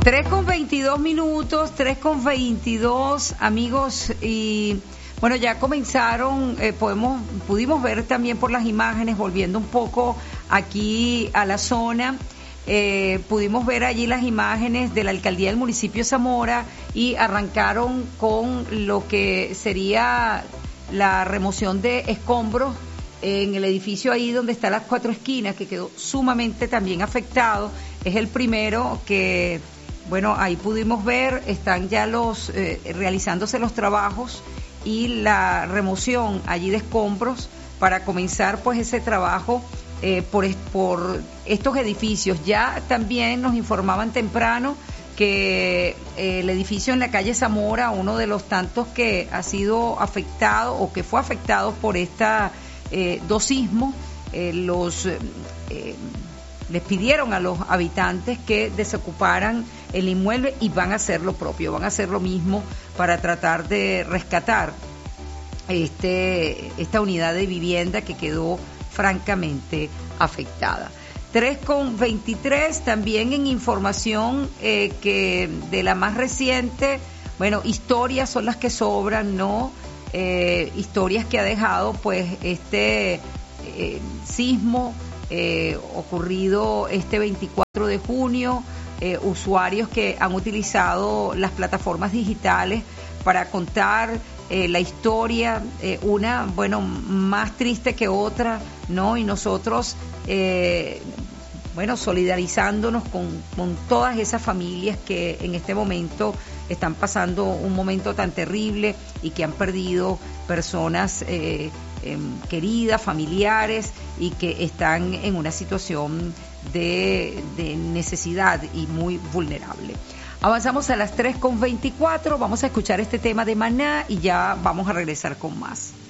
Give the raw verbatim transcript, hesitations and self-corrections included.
tres con veintidós minutos, tres con veintidós, amigos, y bueno, ya comenzaron, eh, podemos, pudimos ver también por las imágenes, volviendo un poco aquí a la zona, eh, pudimos ver allí las imágenes de la alcaldía del municipio de Zamora y arrancaron con lo que sería la remoción de escombros en el edificio ahí donde está las cuatro esquinas, que quedó sumamente también afectado. Es el primero que, bueno, ahí pudimos ver, están ya los eh, realizándose los trabajos y la remoción allí de escombros para comenzar pues ese trabajo eh, por, por estos edificios. Ya también nos informaban temprano que eh, el edificio en la calle Zamora, uno de los tantos que ha sido afectado o que fue afectado por esta eh, dos sismos, eh, los eh, les pidieron a los habitantes que desocuparan el inmueble y van a hacer lo propio, van a hacer lo mismo para tratar de rescatar este esta unidad de vivienda que quedó francamente afectada. tres con veintitrés, también en información eh, que de la más reciente, bueno, historias son las que sobran, ¿no? Eh, historias que ha dejado pues este eh, sismo eh, ocurrido este veinticuatro de junio, eh, usuarios que han utilizado las plataformas digitales para contar eh, la historia, eh, una, bueno, más triste que otra, ¿no? Y nosotros, eh, bueno, solidarizándonos con, con todas esas familias que en este momento están pasando un momento tan terrible y que han perdido personas eh, eh, queridas, familiares, y que están en una situación de, de necesidad y muy vulnerable. Avanzamos a las tres con veinticuatro, vamos a escuchar este tema de Maná y ya vamos a regresar con más.